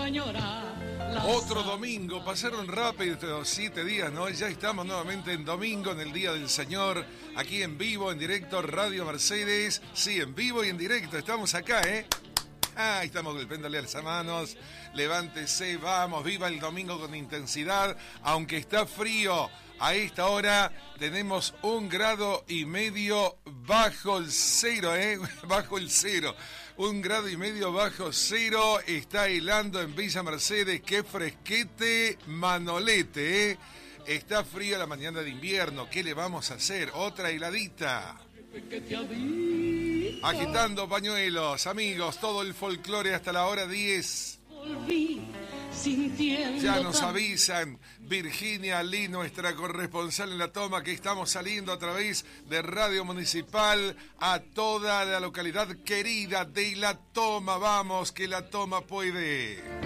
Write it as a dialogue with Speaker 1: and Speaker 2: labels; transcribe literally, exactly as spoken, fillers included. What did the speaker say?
Speaker 1: Otro domingo, pasaron rápido estos siete días, ¿no? Ya estamos nuevamente en domingo, en el Día del Señor, aquí en vivo, en directo, Radio Mercedes. Sí, en vivo y en directo, estamos acá, ¿eh? Ah, estamos golpeándole a las manos. Levántese, vamos, viva el domingo con intensidad, aunque está frío. A esta hora tenemos un grado y medio bajo el cero, ¿eh? Bajo el cero. Un grado y medio bajo cero, está helando en Villa Mercedes, qué fresquete, Manolete, ¿eh? Está frío la mañana de invierno, ¿qué le vamos a hacer? Otra heladita. Agitando pañuelos, amigos, todo el folclore hasta la hora diez. Ya nos avisan Virginia Lee, nuestra corresponsal en La Toma, que estamos saliendo a través de Radio Municipal a toda la localidad querida de La Toma. Vamos, que La Toma puede.